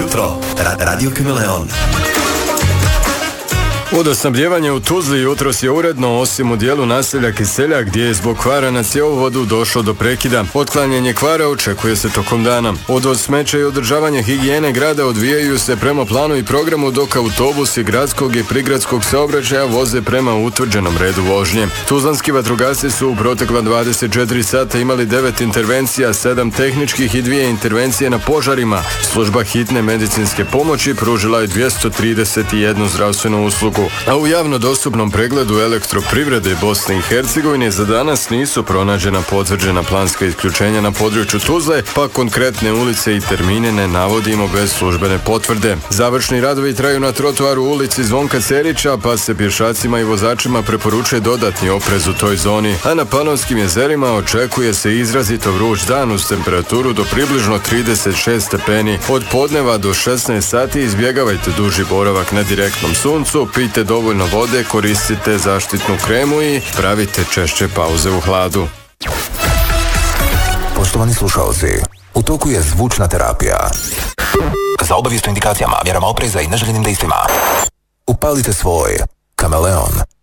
jutro. Radio Kameleon. Vodosnabdijevanje u Tuzli jutros je uredno, osim u dijelu naselja Kiseljak gdje je zbog kvara na cjevovodu došlo do prekida. Otklanjanje kvara očekuje se tokom dana. Odvoz smeća i održavanje higijene grada odvijaju se prema planu i programu, dok autobusi gradskog i prigradskog saobraćaja voze prema utvrđenom redu vožnje. Tuzlanski vatrogasci su u protekla 24 sata imali 9 intervencija, 7 tehničkih i 2 intervencije na požarima. Služba hitne medicinske pomoći pružila je 231 zdravstvenu uslugu. A u javno dostupnom pregledu elektroprivrede Bosne i Hercegovine za danas nisu pronađena potvrđena planska isključenja na području Tuzle, pa konkretne ulice i termine ne navodimo bez službene potvrde. Završni radovi traju na trotoaru u ulici Zvonka Cerića, pa se pješacima i vozačima preporučuje dodatni oprez u toj zoni. A na Panonskim jezerima očekuje se izrazito vruć dan uz temperaturu do približno 36 stepeni. Od podneva do 16 sati izbjegavajte duži boravak na direktnom suncu, pijte dovoljno vode, koristite zaštitnu kremu i pravite češće pauze u hladu. Poštovani slušalci, u toku je zvučna terapija. Za obavijest o indikacijama, mjerama opreza i neželjenim dejstvima upalite svoj Kameleon.